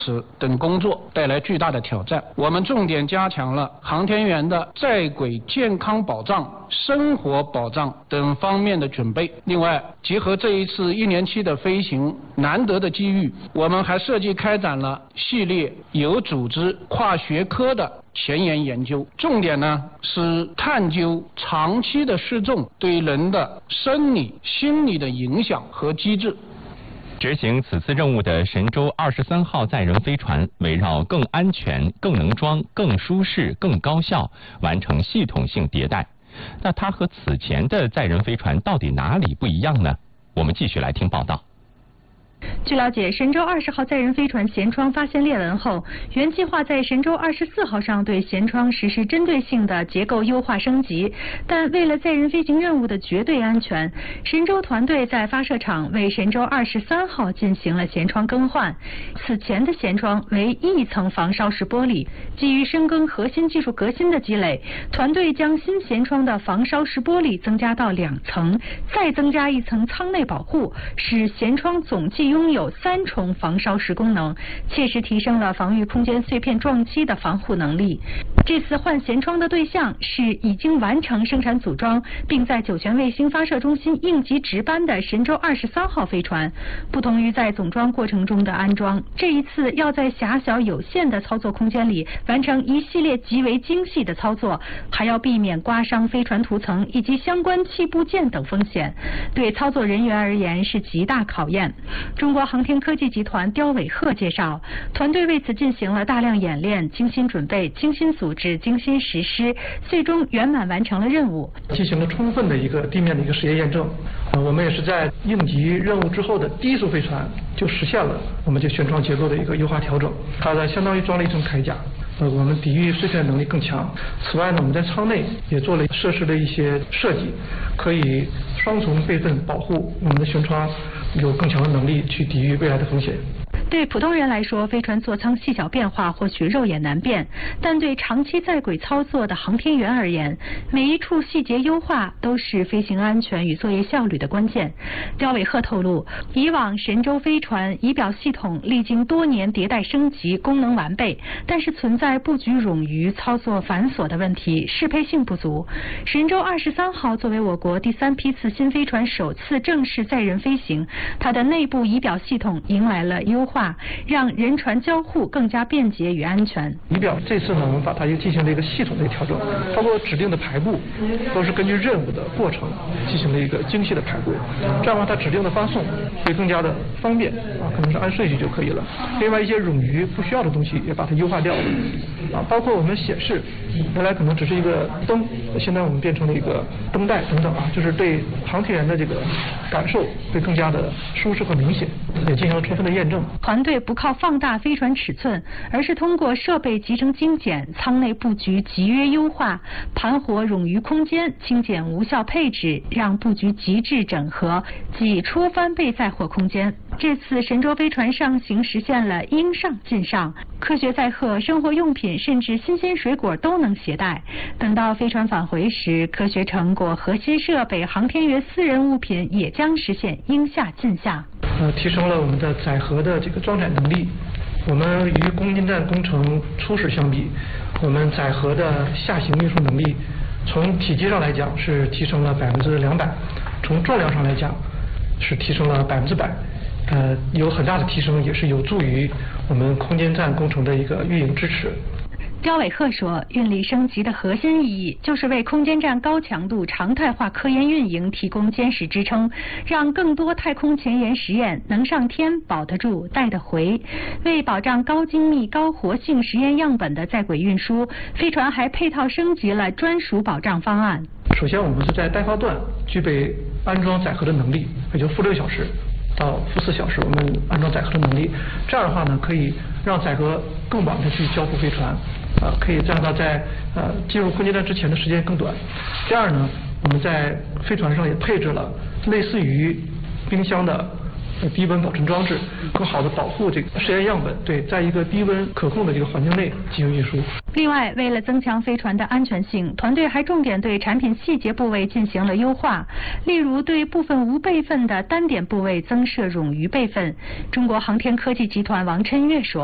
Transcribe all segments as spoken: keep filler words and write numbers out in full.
等工作带来巨大的挑战，我们重点加强了航天员的在轨健康保障、生活保障等方面的准备。另外，结合这一次一年期的飞行难得的机遇，我们还设计开展了系列有组织、跨学科的前沿研究，重点呢是探究长期的失重对人的生理、心理的影响和机制。 执行此次任务的神舟二十三号载人飞船，围绕更安全、更能装、更舒适、更高效，完成系统性迭代。那它和此前的载人飞船到底哪里不一样呢？我们继续来听报道。 据了解，神舟二十号载人飞船舷窗发现裂纹后，原计划在神舟二十四号上对舷窗实施针对性的结构优化升级，但为了载人飞行任务的绝对安全，神舟团队在发射场为神舟二十三号进行了舷窗更换。此前的舷窗为一层防烧式玻璃，基于深耕核心技术革新的积累，团队将新舷窗的防烧式玻璃增加到两层，再增加一层舱内保护，使舷窗总计拥有三重防烧蚀功能，切实提升了防御空间碎片撞击的防护能力。这次换舷窗的对象是已经完成生产组装，并在酒泉卫星发射中心应急值班的神舟二十三号飞船。不同于在总装过程中的安装，这一次要在狭小有限的操作空间里完成一系列极为精细的操作，还要避免刮伤飞船涂层以及相关气部件等风险，对操作人员而言是极大考验。中国航天科技集团刁伟鹤介绍，团队为此进行了大量演练，精心准备、精心组织、精心实施，最终圆满完成了任务。 进行了充分的一个地面的一个实验验证，呃，我们也是在应急任务之后的第一艘飞船就实现了我们这舷窗结构的一个优化调整，它在相当于装了一层铠甲。呃，我们抵御碎片能力更强。此外呢，我们在舱内也做了设施的一些设计，可以双重备份保护我们的舷窗，有更强的能力去抵御未来的风险。 对普通人来说，飞船座舱细小变化或许肉眼难辨，但对长期在轨操作的航天员而言，每一处细节优化都是飞行安全与作业效率的关键。刁伟鹤透露，以往神舟飞船仪表系统历经多年迭代升级，功能完备，但是存在布局冗余、操作繁琐的问题，适配性不足。神舟二十三号作为我国第三批次新飞船首次正式载人飞行，它的内部仪表系统迎来了优化，让人船交互更加便捷与安全。 仪表这次呢，我们把它又进行了一个系统的调整，包括指定的排布都是根据任务的过程进行了一个精细的排布，这样的话它指定的发送会更加的方便啊，可能是按顺序就可以了。另外一些冗余不需要的东西也把它优化掉了啊，包括我们显示原来可能只是一个灯，现在我们变成了一个灯带等等啊，就是对航天员的这个感受会更加的舒适和明显，也进行了充分的验证。 团队不靠放大飞船尺寸，而是通过设备集成精简、舱内布局集约优化、盘活冗余空间、精简无效配置，让布局极致整合，挤出翻倍载货空间。这次神舟飞船上行实现了应上尽上，科学载荷、生活用品甚至新鲜水果都能携带。等到飞船返回时，科学成果、核心设备、航天员私人物品也将实现应下尽下。 呃，提升了我们的载荷的这个装载能力。我们与空间站工程初始相比，我们载荷的下行运输能力，从体积上来讲是提升了百分之两百，从重量上来讲是提升了百分之百。呃，有很大的提升，也是有助于我们空间站工程的一个运营支持。 刁伟鹤说，运力升级的核心意义就是为空间站高强度常态化科研运营提供坚实支撑，让更多太空前沿实验能上天、保得住、带得回。为保障高精密、高活性实验样本的在轨运输，飞船还配套升级了专属保障方案。 首先，我们是在待发段具备安装载荷的能力，也就负六小时到负四小时，我们安装载荷的能力。这样的话呢，可以让载荷更晚的去交付飞船。啊，可以让它在呃进入空间站之前的时间更短。第二呢，我们在飞船上也配置了类似于冰箱的低温保存装置，更好的保护这个实验样本，对，在一个低温可控的这个环境内进行运输。 另外，为了增强飞船的安全性，团队还重点对产品细节部位进行了优化，例如对部分无备份的单点部位增设冗余备份。中国航天科技集团王琛岳说。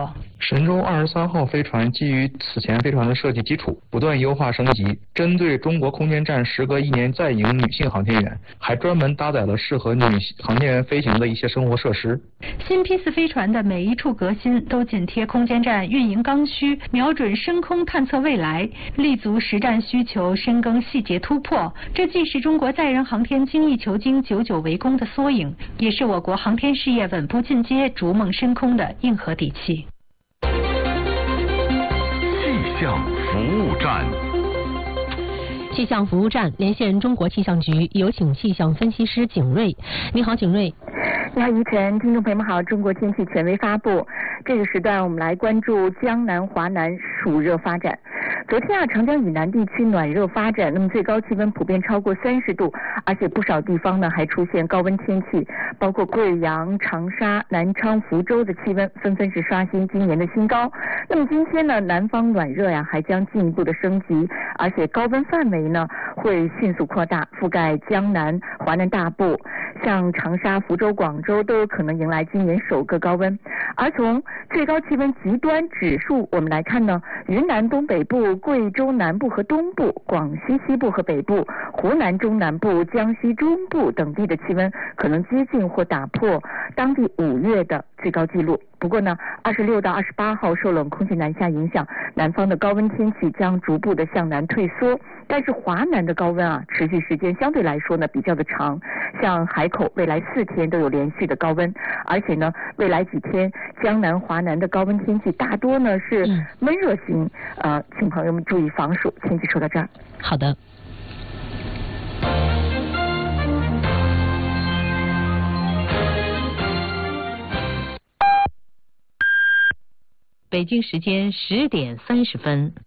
神舟二十三号飞船基于此前飞船的设计基础，不断优化升级，针对中国空间站时隔一年再迎女性航天员，还专门搭载了适合女航天员飞行的一些生活设施。 新批次飞船的每一处革新都紧贴空间站运营刚需，瞄准深空探测未来，立足实战需求，深耕细节突破。这既是中国载人航天精益求精、久久为功的缩影，也是我国航天事业稳步进阶、逐梦深空的硬核底气。 气象服务站， 气象服务站连线中国气象局，有请气象分析师景瑞。你好，景瑞。 你好，依晨，听众朋友们好，中国天气权威发布。这个时段我们来关注江南、华南暑热发展。昨天啊，长江以南地区暖热发展，那么最高气温普遍超过三十度，而且不少地方呢还出现高温天气，包括贵阳、长沙、南昌、福州的气温纷纷是刷新今年的新高。那么今天呢，南方暖热呀还将进一步的升级，而且高温范围呢会迅速扩大，覆盖江南、华南大部，像长沙、福州、广州都有可能迎来今年首个高温。而从最高气温极端指数我们来看呢，云南东北部、贵州南部和东部、广西西部和北部、湖南中南部、江西中部等地的气温可能接近或打破当地五月的最高纪录。不过呢，二十六到二十八号受冷空气南下影响，南方的高温天气将逐步的向南退缩，但是华南的高温啊，持续时间相对来说呢比较的长，像海口未来四天都有连续的高温，而且呢，未来几天江南、华南的高温天气大多呢是闷热型，呃，请朋友们注意防暑。天气说到这儿， 好的。北京时间十点三十分。